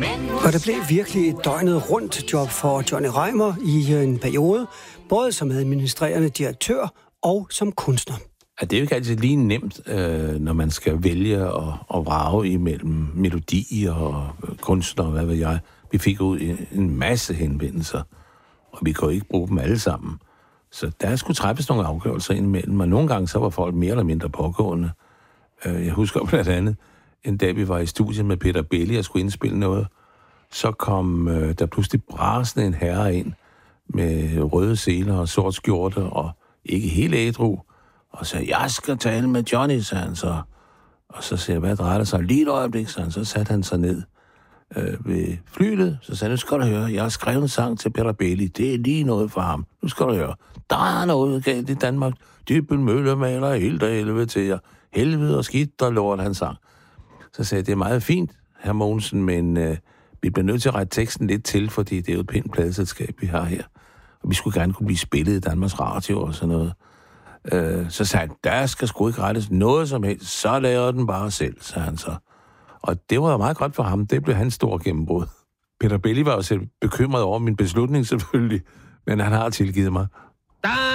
Og det blev virkelig et døgnet rundt job for Johnny Reimer i en periode, både som administrerende direktør og som kunstner. Ja, det er jo ikke altid lige nemt, når man skal vælge og vrage imellem melodier og kunstnere, hvad ved jeg. Vi fik ud en masse henvendelser, og vi kunne ikke bruge dem alle sammen. Så der skulle træffes nogle afgørelser indimellem, og nogle gange så var folk mere eller mindre pågående. Jeg husker blandt andet, en dag vi var i studiet med Peter Belli og skulle indspille noget, så kom der pludselig brasende en herre ind med røde seler og sort skjorte og ikke helt ædru, og sagde, jeg skal tale med Johnny, sagde han så. Og så sagde jeg, hvad drejer det sig? Lige et øjeblik, sagde han. Så satte han sig ned ved flylet, så sagde han, nu skal du høre, jeg har skrevet en sang til Peter Belli, det er lige noget for ham. Nu skal du høre, der er noget galt i Danmark. Dyben møllemaler helt af helvede til jer. Helvede og skidt og lort, han sang. Så sagde jeg, det er meget fint, hr. Mogensen, men vi bliver nødt til at rette teksten lidt til, fordi det er jo et pænt pladeselskab, vi har her. Og vi skulle gerne kunne blive spillet i Danmarks Radio og sådan noget. Så sagde han, der skal sgu ikke rettes noget som helst, så laver den bare selv, sagde han så. Og det var meget godt for ham, det blev hans store gennembrud. Peter Belli var jo selv bekymret over min beslutning selvfølgelig, men han har tilgivet mig.